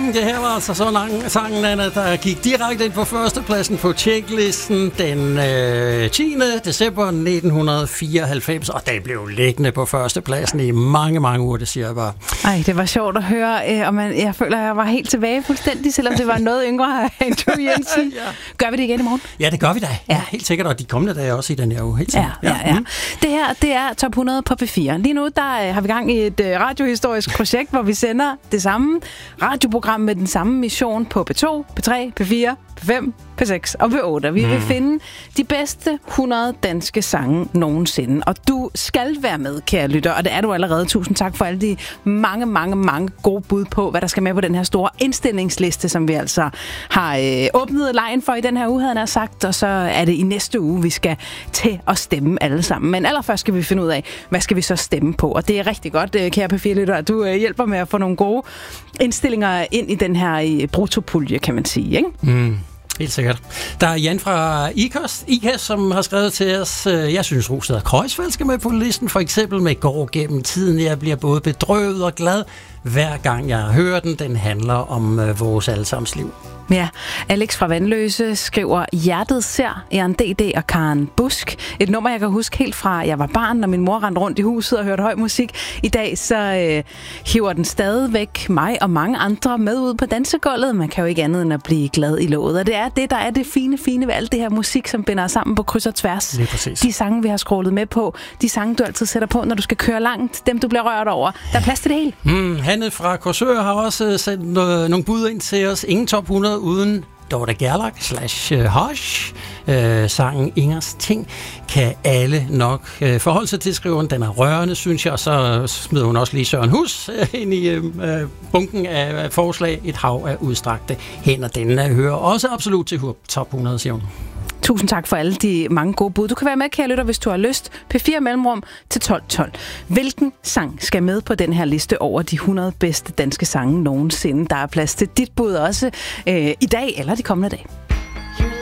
Det her var altså så lang sangen, Anna, der gik direkte ind på førstepladsen på checklisten den 10. december 1994, og den blev liggende på førstepladsen i mange, mange uger, det siger jeg bare. Ej, det var sjovt at høre, og jeg føler, at jeg var helt tilbage fuldstændig, selvom det var noget yngre end du, Jensen. Ja. Gør vi det igen i morgen? Ja, det gør vi da. Ja, helt sikkert, og de kommende dage også i den her uge. Helt sikkert. Ja. Det her, det er Top 100 på P4. Lige nu, der har vi gang i et radiohistorisk projekt, hvor vi sender det samme radioprogram med den samme mission på P2, P3, P4, P5, P6 og P8. Vi vil finde de bedste 100 danske sange nogensinde. Og du skal være med, kære lytter, og det er du allerede. Tusind tak for alle de mange gode bud på, hvad der skal med på den her store indstillingsliste, som vi altså har åbnet lejen for i den her uge, havde jeg sagt. Og så er det i næste uge, vi skal til at stemme alle sammen. Men allerførst skal vi finde ud af, hvad skal vi så stemme på? Og det er rigtig godt, kære P4-lytter, at du hjælper med at få nogle gode indstillinger ind i den her brutopulje, kan man sige, ikke? Helt sikkert. Der er Jan fra IKAS, som har skrevet til os, jeg synes, Rosted og Kreuzfeldt skal med på listen, for eksempel med Går gennem tiden. Jeg bliver både bedrøvet og glad, hver gang jeg hører den. Den handler om vores allesammens liv. Ja, Alex fra Vandløse skriver, hjertet ser Jan D.D. og Karen Busk. Et nummer, jeg kan huske helt fra, jeg var barn, når min mor rendte rundt i huset og hørte høj musik. I dag så hiver den stadigvæk mig og mange andre med ud på dansegulvet. Man kan jo ikke andet end at blive glad i låget. Og det er det, der er det fine ved alt det her musik, som binder sammen på kryds og tværs. De sange, vi har scrollet med på, de sange, du altid sætter på, når du skal køre langt, dem du bliver rørt over. Der er plads til det hele. Hanne fra Korsør har også sendt nogle bud ind til os. Ingen top 100 uden Dorte Gerlach /Hosh. Sangen Ingers Ting kan alle nok forholde sig til, skriveren. Den er rørende, synes jeg, og så smider hun også lige Søren Hus ind i bunken af forslag. Et hav af udstrakte hænder. Den hører også absolut til top 100, siger hun. Tusind tak for alle de mange gode bud. Du kan være med, kære lytter, hvis du har lyst. P4 mellemrum til 12.12. Hvilken sang skal med på den her liste over de 100 bedste danske sange nogensinde? Der er plads til dit bud også i dag eller de kommende dage.